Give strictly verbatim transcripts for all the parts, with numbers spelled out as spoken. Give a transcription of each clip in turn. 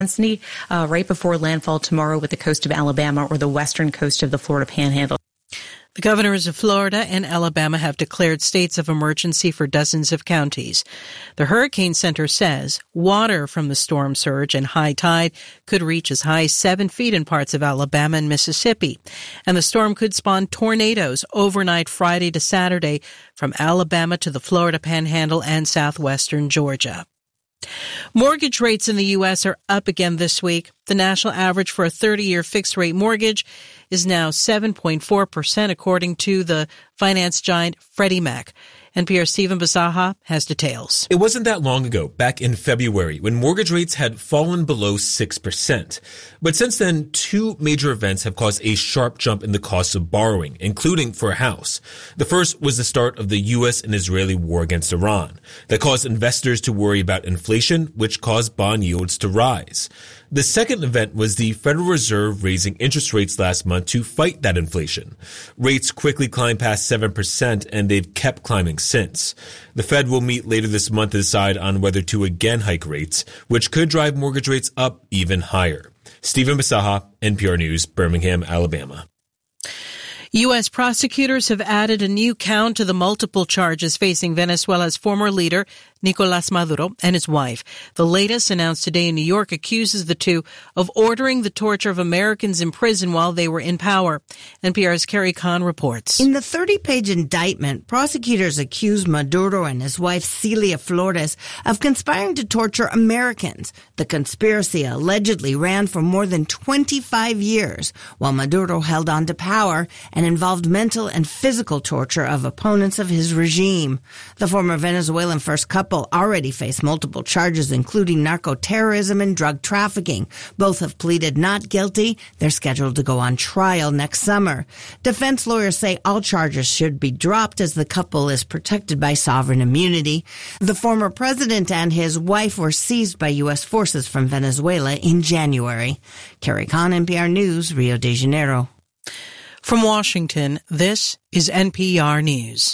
Uh, right before landfall tomorrow with the coast of Alabama or the western coast of the Florida Panhandle. The governors of Florida and Alabama have declared states of emergency for dozens of counties. The Hurricane Center says water from the storm surge and high tide could reach as high as seven feet in parts of Alabama and Mississippi. And the storm could spawn tornadoes overnight Friday to Saturday from Alabama to the Florida Panhandle and southwestern Georgia. Mortgage rates in the U S are up again this week. The national average for a thirty-year fixed-rate mortgage is now seven point four percent, according to the finance giant Freddie Mac. N P R's Stephen Bisaha has details. It wasn't that long ago, back in February, when mortgage rates had fallen below six percent. But since then, two major events have caused a sharp jump in the cost of borrowing, including for a house. The first was the start of the U S and Israeli war against Iran. That caused investors to worry about inflation, which caused bond yields to rise. The second event was the Federal Reserve raising interest rates last month to fight that inflation. Rates quickly climbed past seven percent, and they've kept climbing since. The Fed will meet later this month to decide on whether to again hike rates, which could drive mortgage rates up even higher. Stephen Bisaha, N P R News, Birmingham, Alabama. U S prosecutors have added a new count to the multiple charges facing Venezuela's former leader, Nicolás Maduro, and his wife. The latest, announced today in New York, accuses the two of ordering the torture of Americans in prison while they were in power. N P R's Carrie Kahn reports. In the thirty-page indictment, prosecutors accuse Maduro and his wife Celia Flores of conspiring to torture Americans. The conspiracy allegedly ran for more than twenty-five years, while Maduro held on to power, and involved mental and physical torture of opponents of his regime. The former Venezuelan first couple already face multiple charges, including narco-terrorism and drug trafficking. Both have pleaded not guilty. They're scheduled to go on trial next summer. Defense lawyers say all charges should be dropped as the couple is protected by sovereign immunity. The former president and his wife were seized by U S forces from Venezuela in January. Carrie Kahn, N P R News, Rio de Janeiro. From Washington, this is N P R News.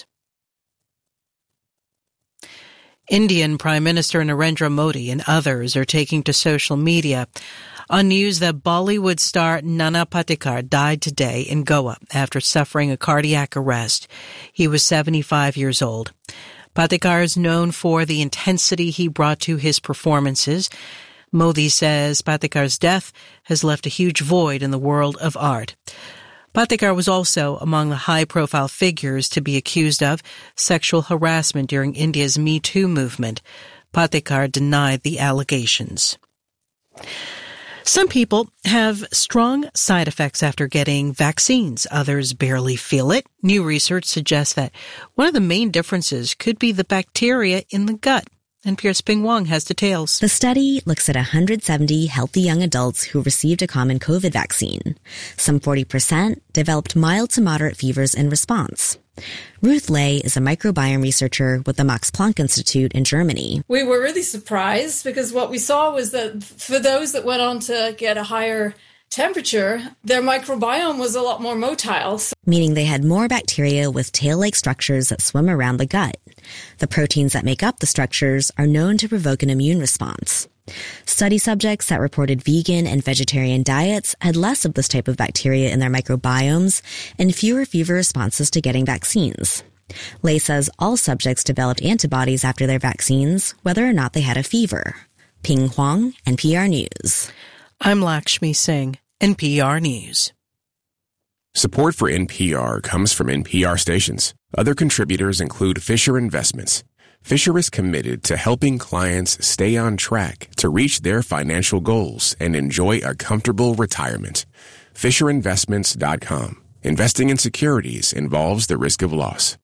Indian Prime Minister Narendra Modi and others are taking to social media on news that Bollywood star Nana Patekar died today in Goa after suffering a cardiac arrest. He was seventy-five years old. Patekar is known for the intensity he brought to his performances. Modi says Patekar's death has left a huge void in the world of art. Patekar was also among the high-profile figures to be accused of sexual harassment during India's Me Too movement. Patekar denied the allegations. Some people have strong side effects after getting vaccines. Others barely feel it. New research suggests that one of the main differences could be the bacteria in the gut. N P R's Ping Wong has details. The study looks at one hundred seventy healthy young adults who received a common COVID vaccine. Some forty percent developed mild to moderate fevers in response. Ruth Lay is a microbiome researcher with the Max Planck Institute in Germany. We were really surprised because what we saw was that for those that went on to get a higher temperature, their microbiome was a lot more motile. Meaning they had more bacteria with tail-like structures that swim around the gut. The proteins that make up the structures are known to provoke an immune response. Study subjects that reported vegan and vegetarian diets had less of this type of bacteria in their microbiomes and fewer fever responses to getting vaccines. Lay says all subjects developed antibodies after their vaccines, whether or not they had a fever. Ping Huang, N P R News. I'm Lakshmi Singh, N P R News. Support for N P R comes from N P R stations. Other contributors include Fisher Investments. Fisher is committed to helping clients stay on track to reach their financial goals and enjoy a comfortable retirement. Fisher Investments dot com. Investing in securities involves the risk of loss.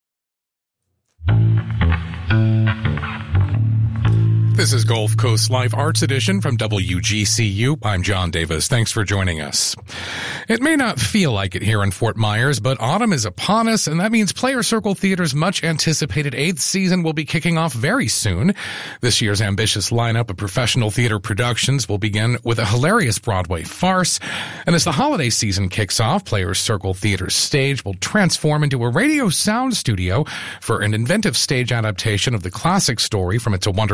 This is Gulf Coast Life Arts Edition from W G C U. I'm John Davis. Thanks for joining us. It may not feel like it here in Fort Myers, but autumn is upon us, and that means Player Circle Theater's much-anticipated eighth season will be kicking off very soon. This year's ambitious lineup of professional theater productions will begin with a hilarious Broadway farce. And as the holiday season kicks off, Player Circle Theater's stage will transform into a radio sound studio for an inventive stage adaptation of the classic story from It's a Wonderful Life.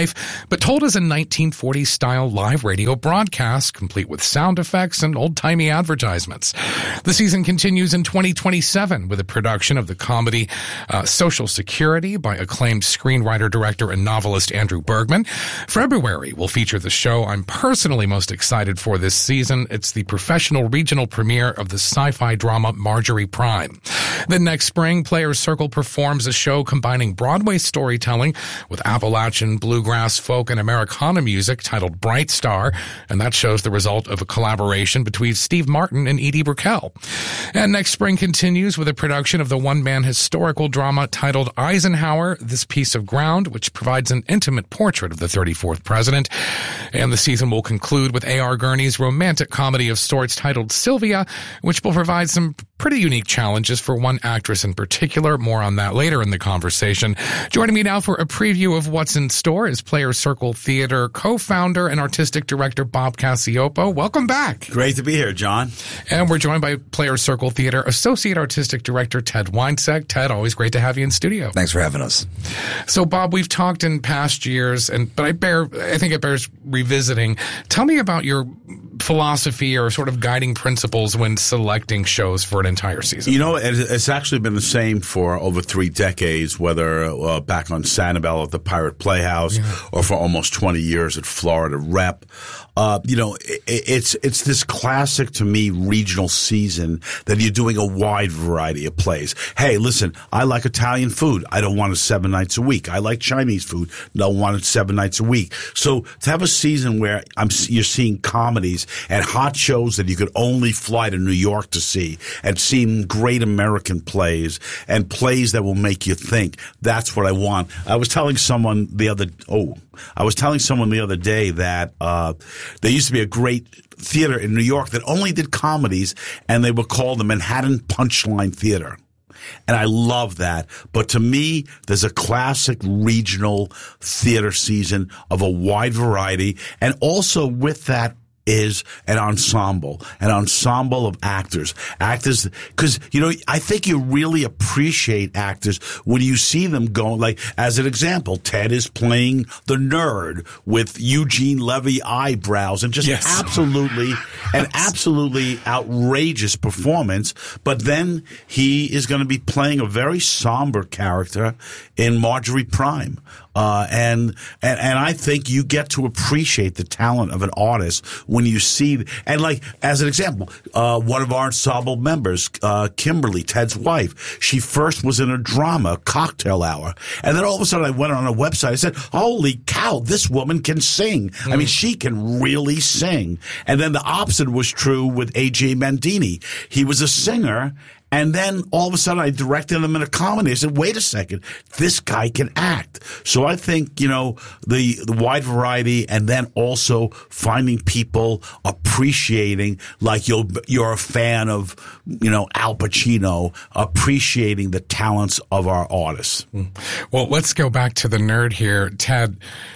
life, but told as a nineteen forties-style live radio broadcast, complete with sound effects and old-timey advertisements. The season continues in twenty twenty-seven with a production of the comedy uh, Social Security by acclaimed screenwriter, director, and novelist Andrew Bergman. February will feature the show I'm personally most excited for this season. It's the professional regional premiere of the sci-fi drama Marjorie Prime. Then next spring, Players Circle performs a show combining Broadway storytelling with Appalachian, bluegrass, folk, and Americana music titled Bright Star, and that shows the result of a collaboration between Steve Martin and Edie Brickell. And next spring continues with a production of the one-man historical drama titled Eisenhower, This Piece of Ground, which provides an intimate portrait of the thirty-fourth president. And the season will conclude with A R. Gurney's romantic comedy of sorts titled Sylvia, which will provide some pretty unique challenges for one actress in particular. More on that later in the conversation. Joining me now for a preview of what's in store is Players Circle Theater co-founder and artistic director Bob Cacioppo. Welcome back. Great to be here, John. And we're joined by Players Circle Theater associate artistic director Ted Weinsek. Ted, always great to have you in studio. Thanks for having us. So, Bob, we've talked in past years, and but I bear, I think it bears revisiting. Tell me about your philosophy or sort of guiding principles when selecting shows for an entire season. You know, it's actually been the same for over three decades, whether uh, back on Sanibel at the Pirate Playhouse yeah. or for almost twenty years at Florida Rep. Uh, you know, it, it's it's this classic, to me, regional season that you're doing a wide variety of plays. Hey, listen, I like Italian food. I don't want it seven nights a week. I like Chinese food. Don't want it seven nights a week. So to have a season where I'm you're seeing comedies and hot shows that you could only fly to New York to see, and seeing great American plays and plays that will make you think, that's what I want. I was telling someone the other oh, I was telling someone the other day that uh there used to be a great theater in New York that only did comedies, and they were called the Manhattan Punchline Theater. And I love that. But to me, there's a classic regional theater season of a wide variety. And also with that is an ensemble, an ensemble of actors. Actors, because, you know, I think you really appreciate actors when you see them go, like, as an example, Ted is playing the nerd with Eugene Levy eyebrows and just yes. absolutely, an absolutely outrageous performance. But then he is going to be playing a very somber character in Marjorie Prime. Uh, and, and, and I think you get to appreciate the talent of an artist when you see, and like, as an example, uh, one of our ensemble members, uh, Kimberly, Ted's wife, she first was in a drama, Cocktail Hour. And then all of a sudden I went on a website, I said, holy cow, this woman can sing. Mm. I mean, she can really sing. And then the opposite was true with A J Mendini. He was a singer. And then all of a sudden I directed him in a comedy. I said, wait a second, this guy can act. So I think, you know, the, the wide variety, and then also finding people appreciating, like you're, you're a fan of, you know, Al Pacino, appreciating the talents of our artists. Well, let's go back to the nerd here. Ted,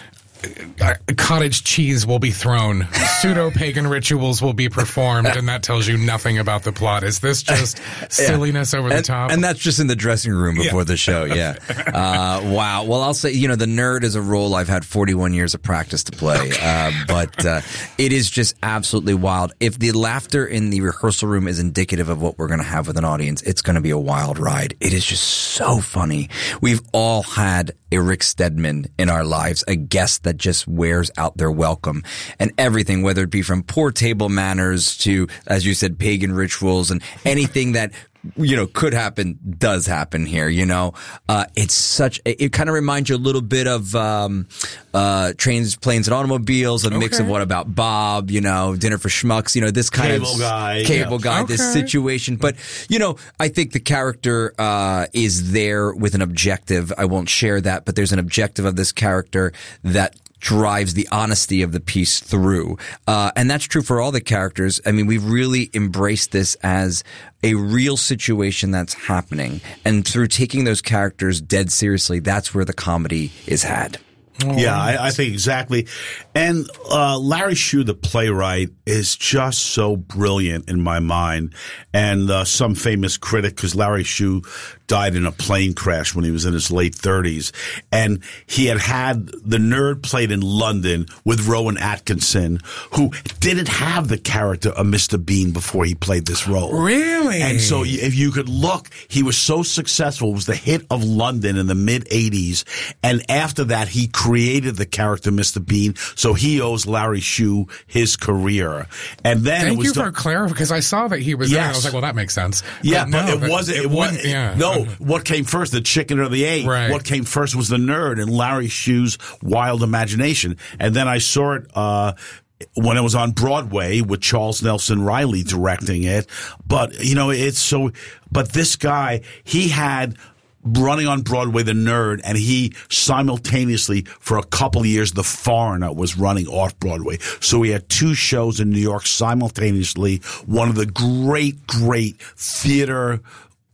cottage cheese will be thrown, pseudo-pagan rituals will be performed, and that tells you nothing about the plot. Is this just silliness yeah. over and, the top? And that's just in the dressing room before yeah. the show, yeah. Uh, wow. Well, I'll say, you know, the nerd is a role I've had forty-one years of practice to play, okay. uh, but uh, it is just absolutely wild. If the laughter in the rehearsal room is indicative of what we're going to have with an audience, it's going to be a wild ride. It is just so funny. We've all had a Rick Steadman in our lives, a guest that just wears out their welcome, and everything, whether it be from poor table manners to, as you said, pagan rituals, and anything that, you know, could happen, does happen here, you know. Uh, it's such, it, it kind of reminds you a little bit of, um, uh, Trains, Planes, and Automobiles, a okay. mix of What About Bob, you know, Dinner for Schmucks, you know, this kind cable of guy, cable yeah. guy, okay. this situation. But, you know, I think the character, uh, is there with an objective. I won't share that, but there's an objective of this character that drives the honesty of the piece through. Uh, and that's true for all the characters. I mean, we've really embraced this as a real situation that's happening. And through taking those characters dead seriously, that's where the comedy is had. Oh, yeah, I, I think exactly. And uh, Larry Shue, the playwright, is just so brilliant in my mind. And uh, some famous critic, because Larry Shue died in a plane crash when he was in his late thirties. And he had had The Nerd played in London with Rowan Atkinson, who didn't have the character of Mister Bean before he played this role. Really? And so if you could look, he was so successful. It was the hit of London in the mid-eighties. And after that, he created the character Mister Bean. So he owes Larry Shue his career. And then Thank it was you the, for clarifying, because I saw that he was Yes. there. And I was like, well, that makes sense. Yeah, but, but no, it that- wasn't. It, it was wouldn't- yeah. No, what came first, the chicken or the egg? Right. What came first was the nerd and Larry Shue's wild imagination. And then I saw it uh when it was on Broadway with Charles Nelson Riley directing it. But, you know, it's so – but this guy, he had – running on Broadway, The Nerd, and he simultaneously, for a couple of years, The Foreigner was running off Broadway. So he had two shows in New York simultaneously, one of the great, great theater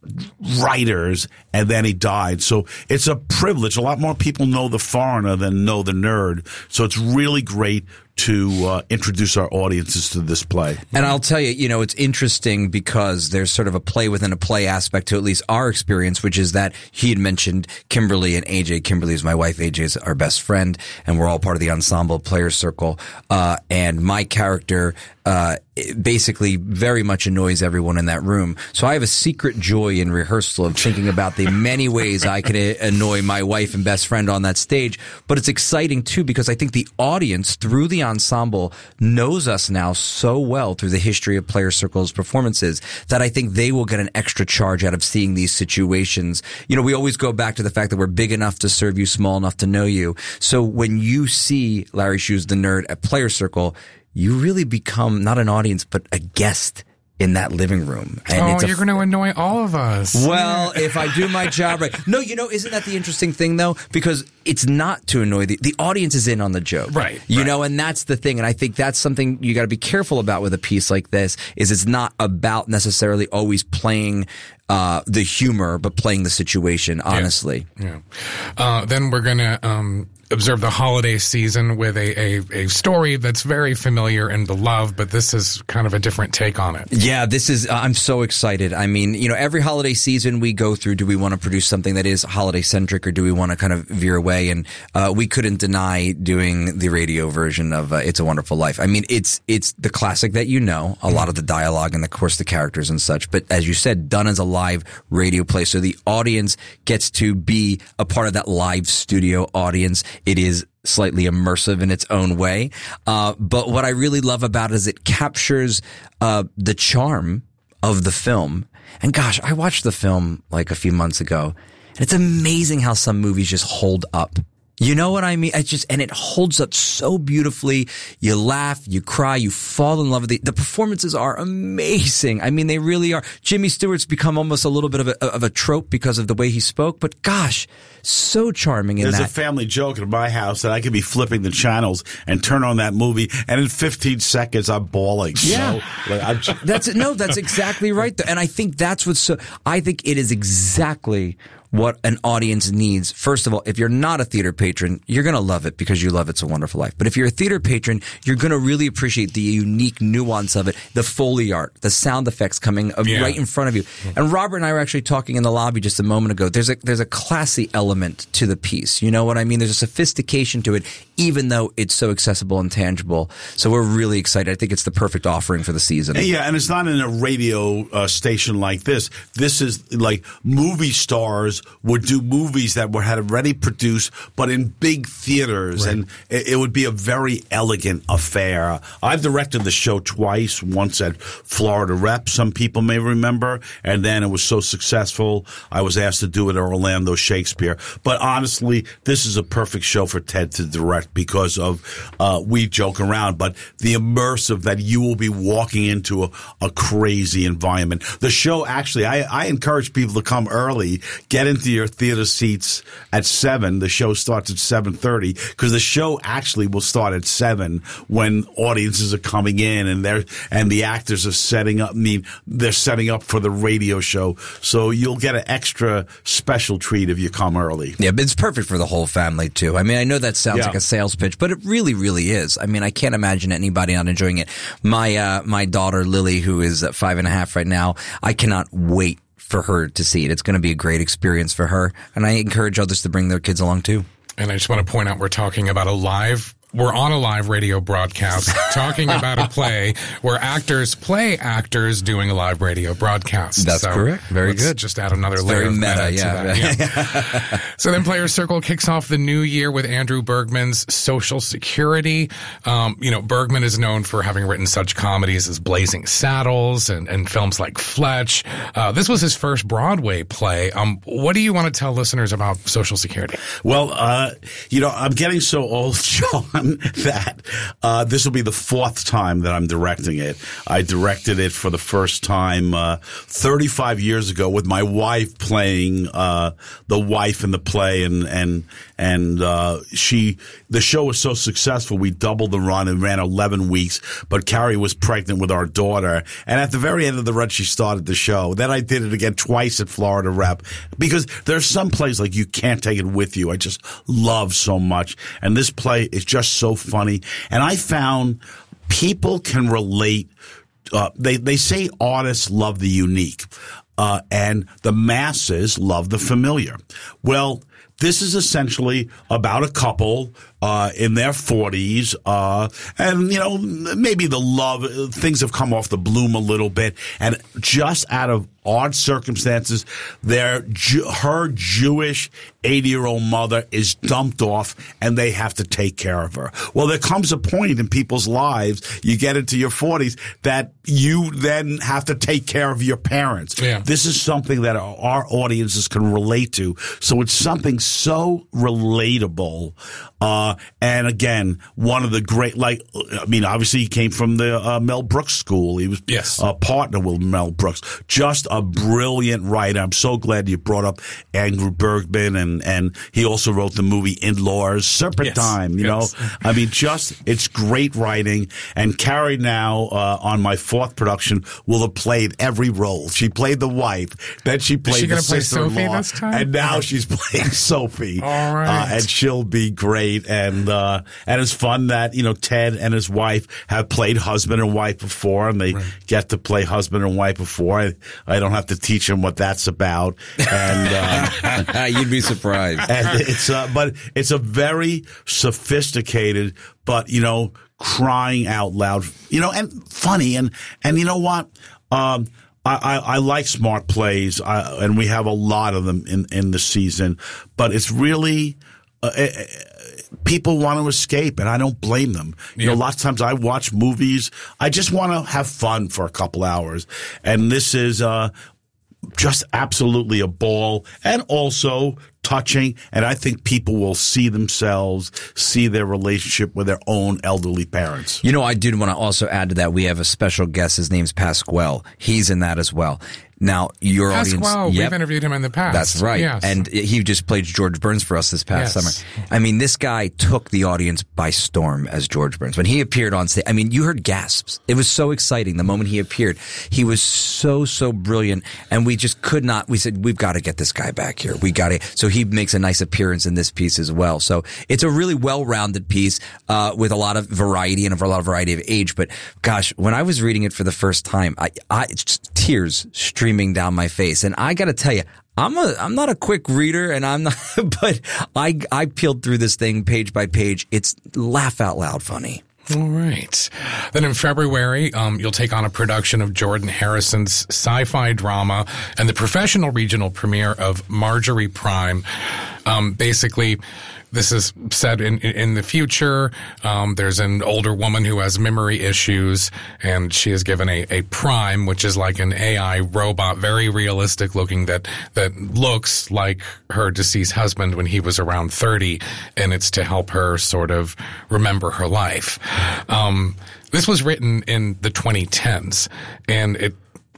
writers, and then he died. So it's a privilege. A lot more people know The Foreigner than know The Nerd. So it's really great to uh, introduce our audiences to this play. And I'll tell you, you know, it's interesting because there's sort of a play within a play aspect to at least our experience, which is that he had mentioned Kimberly and A J. Kimberly is my wife, A J is our best friend, and we're all part of the ensemble Players Circle. Uh, and my character uh, basically very much annoys everyone in that room. So I have a secret joy in rehearsal of thinking about the many ways I could annoy my wife and best friend on that stage. But it's exciting, too, because I think the audience, through the ensemble, knows us now so well through the history of Player Circle's performances that I think they will get an extra charge out of seeing these situations. You know, we always go back to the fact that we're big enough to serve you, small enough to know you. So when you see Larry Shue's The Nerd at Player Circle, you really become not an audience, but a guest in that living room. And oh, it's a you're going to annoy all of us. Well, if I do my job right. No, you know, isn't that the interesting thing, though? Because it's not to annoy the, the audience is in on the joke. Right. You right. know, and that's the thing. And I think that's something you got to be careful about with a piece like this, is it's not about necessarily always playing uh, the humor, but playing the situation, honestly. Yeah. yeah. Uh, then we're going to um, observe the holiday season with a, a, a story that's very familiar and beloved, but this is kind of a different take on it. Yeah, this is, uh, I'm so excited. I mean, you know, every holiday season we go through, do we want to produce something that is holiday centric or do we want to kind of veer away? And uh, we couldn't deny doing the radio version of uh, It's a Wonderful Life. I mean, it's it's the classic that you know, a lot of the dialogue and of course the characters and such, but as you said, done as a live radio play. So the audience gets to be a part of that live studio audience. It is slightly immersive in its own way. Uh, but what I really love about it is it captures uh, the charm of the film. And gosh, I watched the film like a few months ago, and it's amazing how some movies just hold up. You know what I mean? It's just, and it holds up so beautifully. You laugh, you cry, you fall in love with it. The performances are amazing. I mean, they really are. Jimmy Stewart's become almost a little bit of a, of a trope because of the way he spoke, but gosh, so charming in There's that. There's a family joke in my house that I could be flipping the channels and turn on that movie, and in fifteen seconds I'm bawling. Yeah. So, like, I'm just- that's no, that's exactly right. And I think that's what's so, I think it is exactly what an audience needs. First of all, if you're not a theater patron, you're going to love it because you love It's a Wonderful Life. But if you're a theater patron, you're going to really appreciate the unique nuance of it, the Foley art, the sound effects coming Yeah. right in front of you. And Robert and I were actually talking in the lobby just a moment ago. There's a there's a classy element to the piece. You know what I mean? There's a sophistication to it, even though it's so accessible and tangible. So we're really excited. I think it's the perfect offering for the season. Yeah, and it's not in a radio uh, station like this. This is like movie stars would do movies that were had already produced, but in big theaters, right. and it, it would be a very elegant affair. I've directed the show twice, once at Florida Rep, some people may remember, and then it was so successful, I was asked to do it at Orlando Shakespeare. But honestly, this is a perfect show for Ted to direct because of, uh, we joke around, but the immersive that you will be walking into a, a crazy environment. The show, actually, I, I encourage people to come early, get get into your theater seats at seven. The show starts at seven thirty because the show actually will start at seven when audiences are coming in and they're and the actors are setting up. I mean, they're setting up for the radio show, so you'll get an extra special treat if you come early. Yeah, but it's perfect for the whole family too. I mean, I know that sounds Yeah. like a sales pitch, but it really, really is. I mean, I can't imagine anybody not enjoying it. My uh, my daughter Lily, who is at five and a half right now, I cannot wait for her to see it. It's going to be a great experience for her, and I encourage others to bring their kids along too. And I just want to point out we're talking about a live We're on a live radio broadcast talking about a play where actors play actors doing a live radio broadcast. That's so correct. Very let's good. Just add another It's layer very of meta, meta yeah. to that. Yeah. So then Players Circle kicks off the new year with Andrew Bergman's Social Security. Um, you know, Bergman is known for having written such comedies as Blazing Saddles and, and films like Fletch. Uh, this was his first Broadway play. Um, what do you want to tell listeners about Social Security? Well, uh, you know, I'm getting so old, John, that uh, this will be the fourth time that I'm directing it. I directed it for the first time uh, thirty-five years ago with my wife playing uh, the wife in the play, and and and uh, she. The show was so successful, we doubled the run and ran eleven weeks. But Carrie was pregnant with our daughter, and at the very end of the run, she started the show. Then I did it again twice at Florida Rep because there's some plays like you can't take it with you. I just love so much, and this play is just so funny. And I found people can relate. Uh, they they say artists love the unique, uh, and the masses love the familiar. Well, this is essentially about a couple uh, in their forties, uh, and, you know, maybe the love, things have come off the bloom a little bit, and just out of odd circumstances, their her Jewish eighty-year-old mother is dumped off, and they have to take care of her. Well, there comes a point in people's lives, you get into your forties, that you then have to take care of your parents. Yeah. This is something that our, our audiences can relate to, so it's something so relatable. Uh, and again, one of the great, like, I mean, obviously he came from the uh, Mel Brooks school. He was Yes. a partner with Mel Brooks. Just a brilliant writer. I'm so glad you brought up Andrew Bergman, and, and he also wrote the movie In-Laws, Serpentine, Yes. you Yes. know. I mean, just, it's great writing. And Carrie now, uh, on my fourth production, will have played every role. She played the wife, then she played she the gonna play sister-in-law, Sophie this time? and now she's playing Sophie. All right. Uh, and she'll be great. And, uh, and it's fun that, you know, Ted and his wife have played husband and wife before, and they Right. get to play husband and wife before. I, I don't have to teach them what that's about. And, uh, You'd be surprised. and it's, uh, but it's a very sophisticated, but, you know, crying out loud, you know, and funny. And, and you know what? Um, I, I, I like smart plays, uh, and we have a lot of them in, in the season, but it's really, uh, it, people want to escape, and I don't blame them. You Yeah. know, a lot of times I watch movies, I just want to have fun for a couple hours. And this is, uh, just absolutely a ball, and also touching, and I think people will see themselves, see their relationship with their own elderly parents. You know, I did want to also add to that. We have a special guest. His name's Pasquale. He's in that as well. Now, your audience. Pasquale, Yep. we've interviewed him in the past. That's right. Yes. And he just played George Burns for us this past Yes. summer. I mean, this guy took the audience by storm as George Burns. When he appeared on stage, I mean, you heard gasps. It was so exciting the moment he appeared. He was so, so brilliant. And we just could not, we said, we've got to get this guy back here. We got to. So he makes a nice appearance in this piece as well. So it's a really well-rounded piece, uh, with a lot of variety and a lot of variety of age. But gosh, when I was reading it for the first time, I, I, just tears streaming down my face. And I got to tell you, I'm a I'm not a quick reader, and I'm not, but I I peeled through this thing page by page. It's laugh out loud funny. All right. Then in February, um, you'll take on a production of Jordan Harrison's sci-fi drama and the professional regional premiere of Marjorie Prime. Um, basically, this is set in in the future. Um, there's an older woman who has memory issues, and she is given a, a prime, which is like an A I robot, very realistic looking, that that looks like her deceased husband when he was around thirty, and it's to help her sort of remember her life. Um, this was written in the twenty tens, and it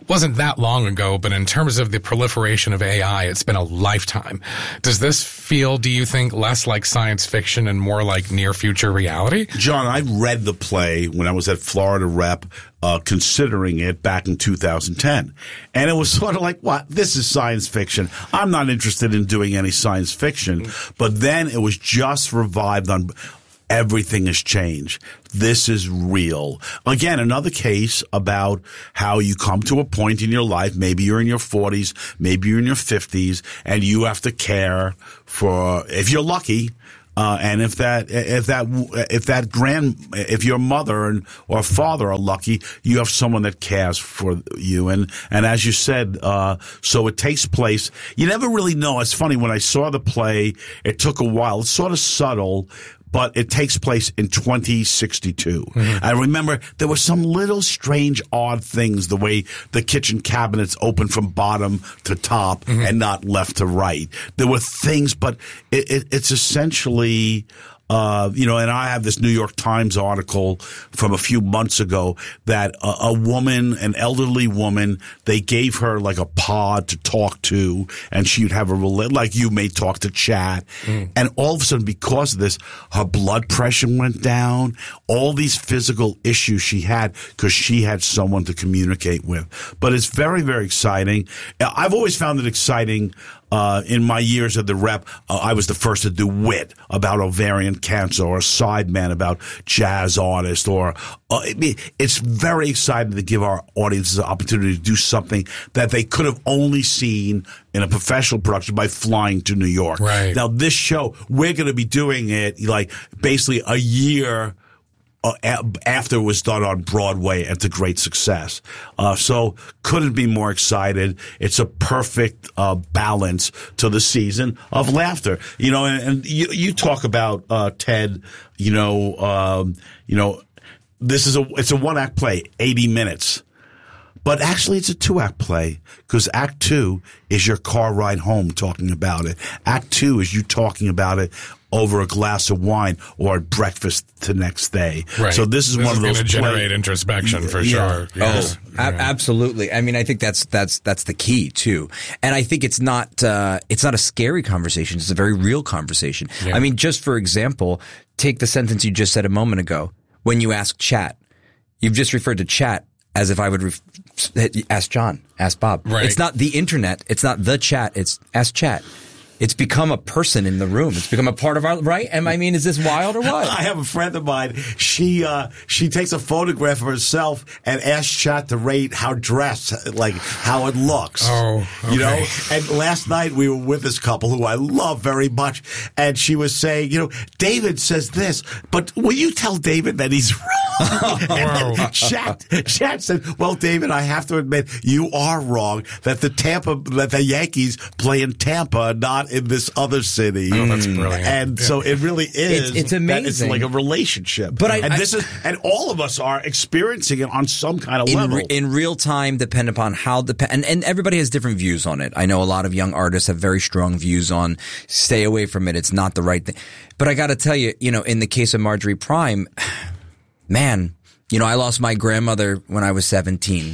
wasn't that long ago, but in terms of the proliferation of A I, it's been a lifetime. Does this feel, do you think, less like science fiction and more like near future reality? John, I read the play when I was at Florida Rep, uh, considering it back in two thousand ten. And it was sort of like, what? This is science fiction. I'm not interested in doing any science fiction. But then it was just revived on everything has changed. This is real. Again, another case about how you come to a point in your life, maybe you're in your forties, maybe you're in your fifties, and you have to care for, if you're lucky, Uh, and if that, if that, if that grand, if your mother and, or father are lucky, you have someone that cares for you. And, and as you said, uh, so it takes place. You never really know. It's funny. When I saw the play, it took a while. It's sort of subtle, but it takes place in twenty sixty-two. Mm-hmm. I remember there were some little strange, odd things, the way the kitchen cabinets open from bottom to top mm-hmm. and not left to right. There were things, but it, it, it's essentially, uh, you know, and I have this New York Times article from a few months ago that a, a woman, an elderly woman, they gave her like a pod to talk to, and she'd have a, like you may talk to chat. Mm. And all of a sudden, because of this, her blood pressure went down, all these physical issues she had because she had someone to communicate with. But it's very, very exciting. I've always found it exciting. Uh, in my years at the Rep, uh, I was the first to do Wit about ovarian cancer, or Sideman about jazz artists, or uh, it, it's very exciting to give our audiences the opportunity to do something that they could have only seen in a professional production by flying to New York. Right. Now, this show, we're going to be doing it like basically a year Uh, after it was done on Broadway and to great success. Uh, so couldn't be more excited. It's a perfect uh, balance to the season of laughter. You know, and, and you, you talk about, uh, Ted, you know, um, you know, this is a, it's a one act play, eighty minutes. But actually, it's a two-act play, because Act Two is your car ride home talking about it. Act Two is you talking about it over a glass of wine or at breakfast the next day. Right. So this is this one is of those going to generate play- introspection for yeah. sure. Yes. Oh, a- absolutely. I mean, I think that's that's that's the key too. And I think it's not uh, it's not a scary conversation. It's a very real conversation. Yeah. I mean, just for example, take the sentence you just said a moment ago. When you ask chat, you've just referred to chat as if I would ref- ask John, ask Bob. Right. It's not the internet. It's not the chat. It's ask chat. It's become a person in the room. It's become a part of our, right? And I mean, is this wild or what? I have a friend of mine. She, uh, she takes a photograph of herself and asks chat to rate how dressed, like how it looks. Oh, okay. You know? And last night we were with this couple who I love very much. And she was saying, you know, David says this, but will you tell David that he's wrong? And then chat, chat said, well, David, I have to admit you are wrong that the Tampa, that the Yankees play in Tampa, not in this other city. Oh, that's brilliant. And yeah. so it really is. It's, it's amazing. It's like a relationship. But I, and I, this is, and all of us are experiencing it on some kind of in, level. re, in real time, depend upon how the and, and everybody has different views on it. I know a lot of young artists have very strong views on stay away from it. It's not the right thing. But I got to tell you, you know, in the case of Marjorie Prime, man, you know, I lost my grandmother when I was seventeen.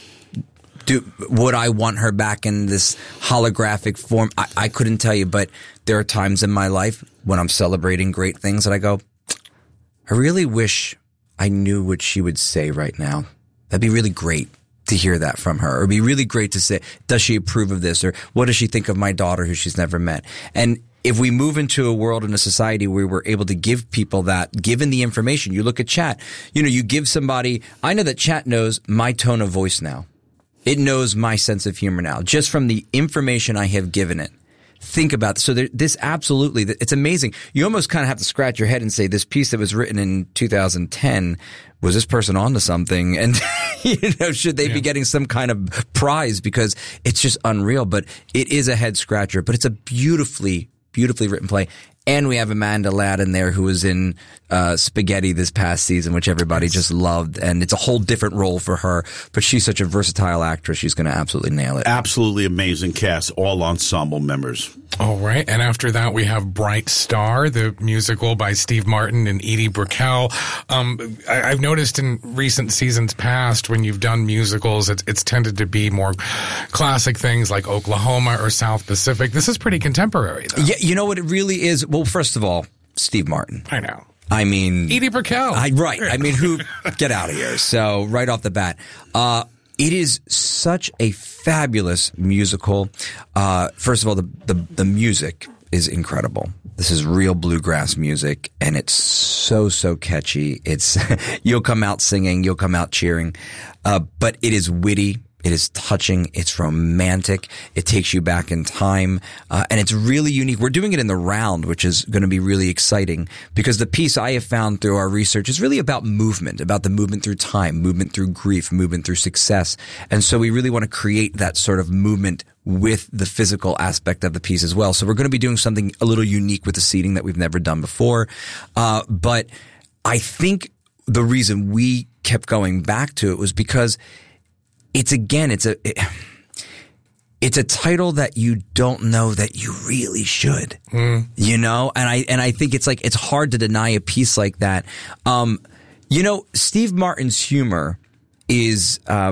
Do, would I want her back in this holographic form? I, I couldn't tell you, but there are times in my life when I'm celebrating great things that I go, I really wish I knew what she would say right now. That'd be really great to hear that from her. Or it'd be really great to say, does she approve of this? Or what does she think of my daughter who she's never met? And if we move into a world and a society where we're able to give people that, given the information, you look at chat, you know, you give somebody, I know that chat knows my tone of voice now. It knows my sense of humor now, just from the information I have given it. Think about this. So there, this absolutely, it's amazing. You almost kind of have to scratch your head and say, this piece that was written in two thousand ten, was this person onto something? And, you know, should they yeah. be getting some kind of prize? Because it's just unreal. But it is a head scratcher. But it's a beautifully, beautifully written play. And we have Amanda Ladd in there who was in uh, Spaghetti this past season, which everybody just loved. And it's a whole different role for her. But she's such a versatile actress. She's going to absolutely nail it. Absolutely amazing cast, all ensemble members. All right. And after that, we have Bright Star, the musical by Steve Martin and Edie Brickell. Um, I, I've noticed in recent seasons past, when you've done musicals, it's, it's tended to be more classic things like Oklahoma or South Pacific. This is pretty contemporary, though. Yeah, you know what it really is? Well, first of all, Steve Martin. I know. I mean... Edie Brickell. I, right. I mean, who... Get out of here. So, right off the bat. Uh, it is such a fabulous musical. Uh, first of all, the, the, the music is incredible. This is real bluegrass music, and it's so, so catchy. It's... You'll come out singing. You'll come out cheering. Uh, but it is witty. It is touching. It's romantic. It takes you back in time. Uh, and it's really unique. We're doing it in the round, which is going to be really exciting because the piece I have found through our research is really about movement, about the movement through time, movement through grief, movement through success. And so we really want to create that sort of movement with the physical aspect of the piece as well. So we're going to be doing something a little unique with the seating that we've never done before. Uh, but I think the reason we kept going back to it was because It's again, it's a, it, it's a title that you don't know that you really should, mm. you know? And I, and I think it's like, it's hard to deny a piece like that. Um, you know, Steve Martin's humor is, uh,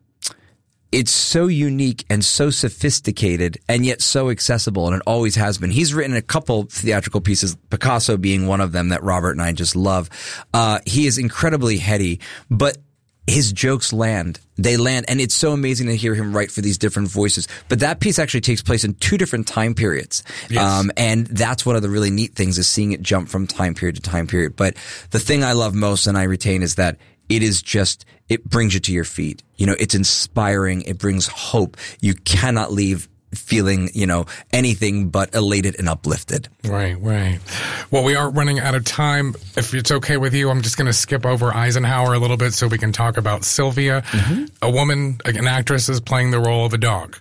it's so unique and so sophisticated and yet so accessible, and it always has been. He's written a couple theatrical pieces, Picasso being one of them that Robert and I just love. Uh, he is incredibly heady, but his jokes land. They land, and it's so amazing to hear him write for these different voices. But that piece actually takes place in two different time periods. Yes. Um, and that's one of the really neat things is seeing it jump from time period to time period. But the thing I love most and I retain is that it is just, it brings you to your feet. You know, it's inspiring. It brings hope. You cannot leave feeling, you know, anything but elated and uplifted. Right, right. Well, we are running out of time. If it's okay with you, I'm just going to skip over Eisenhower a little bit so we can talk about Sylvia. Mm-hmm. A woman, an actress, is playing the role of a dog.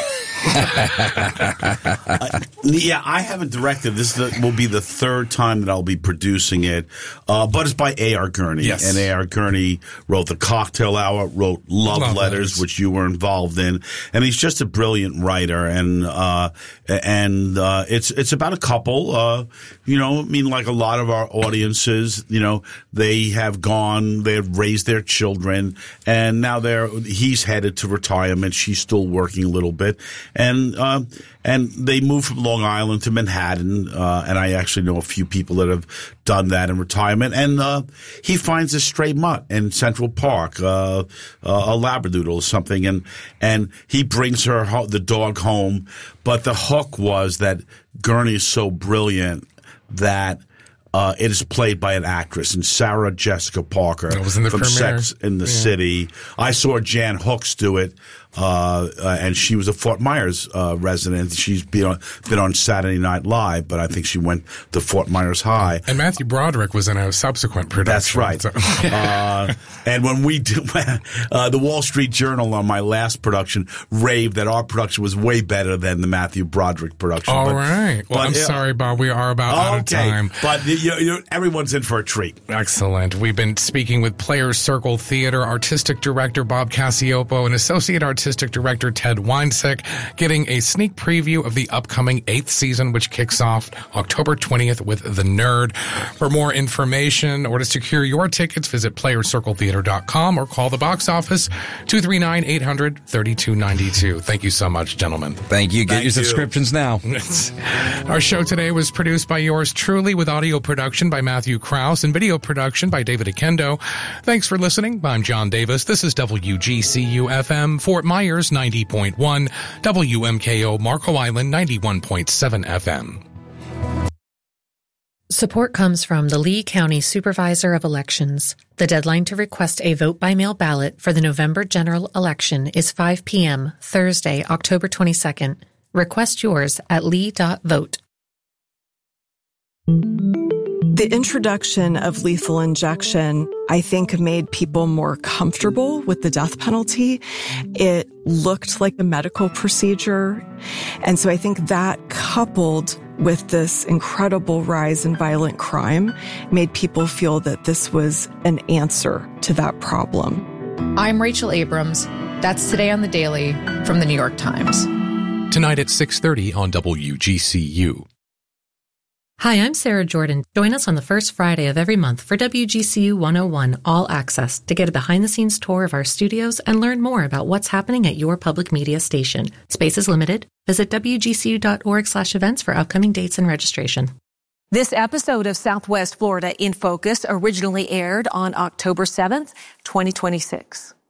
uh, yeah, I haven't directed. This is the, will be the third time that I'll be producing it. Uh, but it's by A R. Gurney. Yes. And A R. Gurney wrote The Cocktail Hour, wrote Love, Love Letters, Letters, which you were involved in. And he's just a brilliant writer. And, uh, and, uh, it's, it's about a couple, uh, you know, I mean, like a lot of our audiences, you know, they have gone, they've raised their children, and now they're, he's headed to retirement. She's still working a little bit. And, uh, and they moved from Long Island to Manhattan, uh, and I actually know a few people that have done that in retirement. And, uh, he finds a stray mutt in Central Park, uh, uh a Labradoodle or something, and, and he brings her, ho- the dog home. But the hook was that Gurney is so brilliant that, Uh, it is played by an actress, and Sarah Jessica Parker was in the from premiere. Sex in the Yeah. City. I saw Jan Hooks do it, uh, uh, and she was a Fort Myers uh, resident. She's been on, been on Saturday Night Live, but I think she went to Fort Myers High. And Matthew Broderick was in a subsequent production. That's right. So. uh, and when we do, uh, the Wall Street Journal on my last production raved that our production was way better than the Matthew Broderick production. All but, right. Well, but, I'm uh, sorry, Bob. We are about out of okay, time. but you, you, everyone's in for a treat. Excellent. We've been speaking with Players Circle Theater Artistic Director Bob Cacioppo and Associate Artistic Director Ted Weinsick, getting a sneak preview of the upcoming eighth season, which kicks off October twentieth with The Nerd. For more information or to secure your tickets, visit players circle theater dot com or call the box office two three nine, eight hundred, thirty-two ninety-two. Thank you so much, gentlemen. Thank you. Get Thank your you. subscriptions now. Our show today was produced by yours truly, with audio production by Matthew Krause and video production by David Akendo. Thanks for listening. I'm John Davis. This is W G C U F M, Fort Myers ninety point one, W M K O Marco Island ninety-one point seven F M. Support comes from the Lee County Supervisor of Elections. The deadline to request a vote-by-mail ballot for the November general election is five p.m. Thursday, October twenty-second. Request yours at lee dot vote. The introduction of lethal injection, I think, made people more comfortable with the death penalty. It looked like a medical procedure. And so I think that, coupled with this incredible rise in violent crime made people feel that this was an answer to that problem. I'm Rachel Abrams. That's Today on the Daily from the New York Times. Tonight at six thirty on W G C U. Hi, I'm Sarah Jordan. Join us on the first Friday of every month for W G C U one oh one All Access to get a behind-the-scenes tour of our studios and learn more about what's happening at your public media station. Space is limited. Visit W G C U dot org slash events for upcoming dates and registration. This episode of Southwest Florida in Focus originally aired on October seventh, twenty twenty-six.